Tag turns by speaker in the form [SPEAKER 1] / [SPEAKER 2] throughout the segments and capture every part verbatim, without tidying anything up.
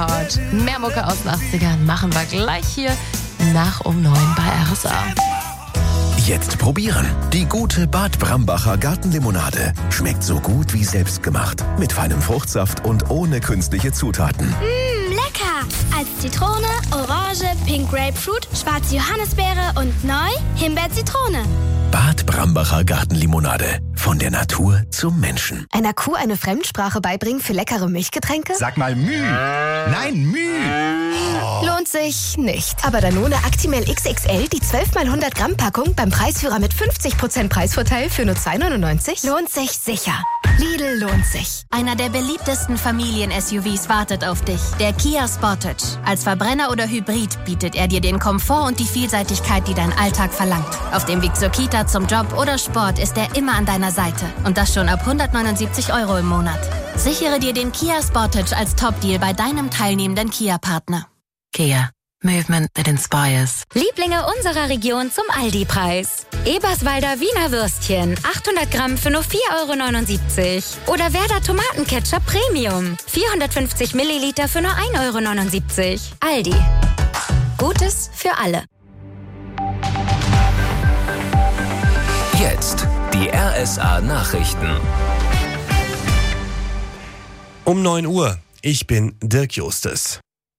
[SPEAKER 1] Mehr Mucke aus den achtzigern machen wir gleich hier nach um neun bei R S A.
[SPEAKER 2] Jetzt probieren. Die gute Bad Brambacher Gartenlimonade. Schmeckt so gut wie selbstgemacht. Mit feinem Fruchtsaft und ohne künstliche Zutaten.
[SPEAKER 3] Mmh, lecker! Als Zitrone, Orange, Pink Grapefruit, schwarze Johannisbeere und neu Himbeer-Zitrone.
[SPEAKER 2] Bad Brambacher Gartenlimonade. Von der Natur zum Menschen.
[SPEAKER 4] Einer Kuh eine Fremdsprache beibringen für leckere Milchgetränke?
[SPEAKER 5] Sag mal Müh. Nein, Müh.
[SPEAKER 4] Oh. Lohnt sich nicht. Aber Danone Actimel X X L, die zwölf mal hundert Gramm Packung beim Preisführer mit fünfzig Prozent Preisvorteil für nur zwei neunundneunzig, lohnt sich sicher. Lidl lohnt sich.
[SPEAKER 6] Einer der beliebtesten Familien-S U Vs wartet auf dich. Der Kia Sportage. Als Verbrenner oder Hybrid bietet er dir den Komfort und die Vielseitigkeit, die dein Alltag verlangt. Auf dem Weg zur Kita, zum Job oder Sport ist er immer an deiner Seite. Und das schon ab hundertneunundsiebzig Euro im Monat. Sichere dir den Kia Sportage als Top-Deal bei deinem teilnehmenden Kia-Partner.
[SPEAKER 7] Kia. Movement that inspires.
[SPEAKER 8] Lieblinge unserer Region zum Aldi-Preis. Eberswalder Wiener Würstchen, achthundert Gramm für nur vier Euro neunundsiebzig. Oder Werder Tomatenketchup Premium, vierhundertfünfzig Milliliter für nur ein Euro neunundsiebzig. Aldi. Gutes für alle.
[SPEAKER 2] Jetzt die R S A Nachrichten.
[SPEAKER 9] Um neun Uhr. Ich bin Dirk Justes.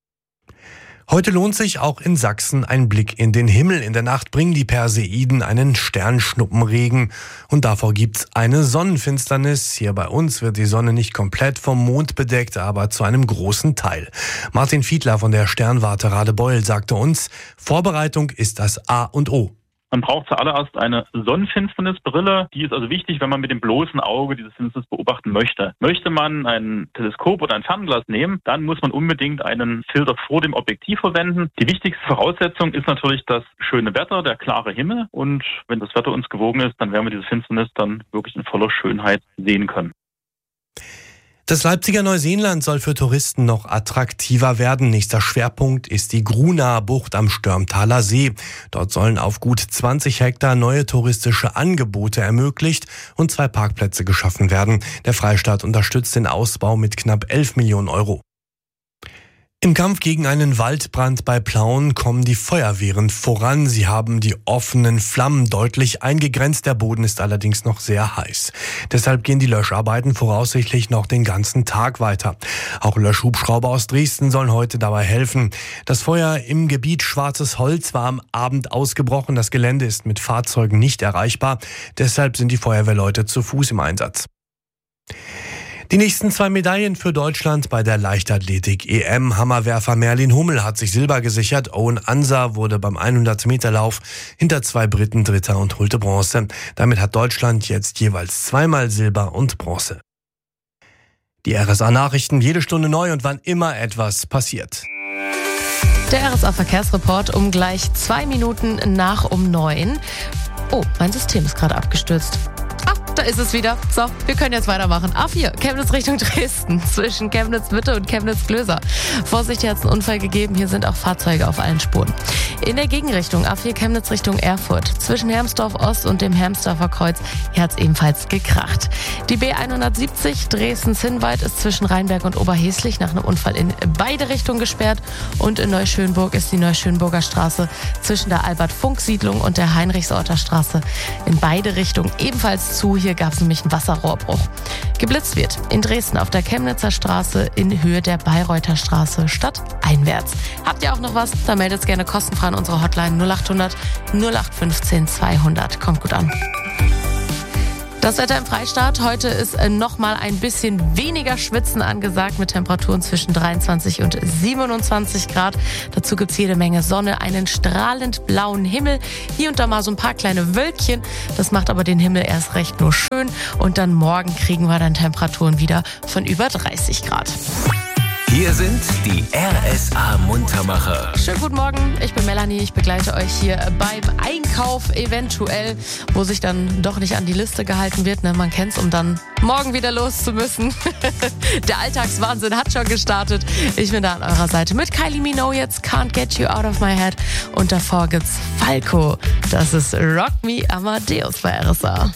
[SPEAKER 9] Heute lohnt sich auch in Sachsen ein Blick in den Himmel. In der Nacht bringen die Perseiden einen Sternschnuppenregen und davor gibt's eine Sonnenfinsternis. Hier bei uns wird die Sonne nicht komplett vom Mond bedeckt, aber zu einem großen Teil. Martin Fiedler von der Sternwarte Radebeul sagte uns, Vorbereitung ist das A und O.
[SPEAKER 10] Man braucht zuallererst eine Sonnenfinsternisbrille. Die ist also wichtig, wenn man mit dem bloßen Auge diese Finsternis beobachten möchte. Möchte man ein Teleskop oder ein Fernglas nehmen, dann muss man unbedingt einen Filter vor dem Objektiv verwenden. Die wichtigste Voraussetzung ist natürlich das schöne Wetter, der klare Himmel. Und wenn das Wetter uns gewogen ist, dann werden wir diese Finsternis dann wirklich in voller Schönheit sehen können.
[SPEAKER 9] Das Leipziger Neuseenland soll für Touristen noch attraktiver werden. Nächster Schwerpunkt ist die Grunaer Bucht am Störmtaler See. Dort sollen auf gut zwanzig Hektar neue touristische Angebote ermöglicht und zwei Parkplätze geschaffen werden. Der Freistaat unterstützt den Ausbau mit knapp elf Millionen Euro. Im Kampf gegen einen Waldbrand bei Plauen kommen die Feuerwehren voran. Sie haben die offenen Flammen deutlich eingegrenzt. Der Boden ist allerdings noch sehr heiß. Deshalb gehen die Löscharbeiten voraussichtlich noch den ganzen Tag weiter. Auch Löschhubschrauber aus Dresden sollen heute dabei helfen. Das Feuer im Gebiet Schwarzes Holz war am Abend ausgebrochen. Das Gelände ist mit Fahrzeugen nicht erreichbar. Deshalb sind die Feuerwehrleute zu Fuß im Einsatz. Die nächsten zwei Medaillen für Deutschland bei der Leichtathletik-E M. Hammerwerfer Merlin Hummel hat sich Silber gesichert. Owen Ansa wurde beim hundert-Meter-Lauf hinter zwei Briten Dritter und holte Bronze. Damit hat Deutschland jetzt jeweils zweimal Silber und Bronze. Die R S A-Nachrichten jede Stunde neu und wann immer etwas passiert.
[SPEAKER 1] Der R S A-Verkehrsreport um gleich zwei Minuten nach um neun. Oh, mein System ist gerade abgestürzt. Ah, da ist es wieder. So, wir können jetzt weitermachen. A vier, Chemnitz Richtung Dresden, zwischen Chemnitz Mitte und Chemnitz Klöser. Vorsicht, hier hat es einen Unfall gegeben. Hier sind auch Fahrzeuge auf allen Spuren. In der Gegenrichtung, A vier Chemnitz Richtung Erfurt, zwischen Hermsdorf Ost und dem Hermsdorfer Kreuz, hier hat es ebenfalls gekracht. Die B hundertsiebzig Dresden-Zinnwald ist zwischen Rheinberg und Oberheslich nach einem Unfall in beide Richtungen gesperrt. Und in Neuschönburg ist die Neuschönburger Straße zwischen der Albert-Funk-Siedlung und der Heinrichsorter Straße in beide Richtungen ebenfalls zu. Hier gab es nämlich einen Wasserrohrbruch. Geblitzt wird in Dresden auf der Chemnitzer Straße in Höhe der Bayreuther Straße stadteinwärts. Habt ihr auch noch was? Dann meldet es gerne kostenfrei an unsere Hotline null acht hundert null acht fünfzehn zweihundert. Kommt gut an. Das Wetter im Freistaat. Heute ist noch mal ein bisschen weniger Schwitzen angesagt mit Temperaturen zwischen dreiundzwanzig und siebenundzwanzig Grad. Dazu gibt's jede Menge Sonne, einen strahlend blauen Himmel. Hier und da mal so ein paar kleine Wölkchen. Das macht aber den Himmel erst recht nur schön. Und dann morgen kriegen wir dann Temperaturen wieder von über dreißig Grad.
[SPEAKER 2] Hier sind die R S A-Muntermacher.
[SPEAKER 1] Schönen guten Morgen, ich bin Melanie. Ich begleite euch hier beim Einkauf eventuell, wo sich dann doch nicht an die Liste gehalten wird. Ne? Man kennt's, um dann morgen wieder los zu müssen. Der Alltagswahnsinn hat schon gestartet. Ich bin da an eurer Seite mit Kylie Minogue jetzt Can't Get You Out of My Head. Und davor gibt's Falco. Das ist Rock Me Amadeus bei R S A.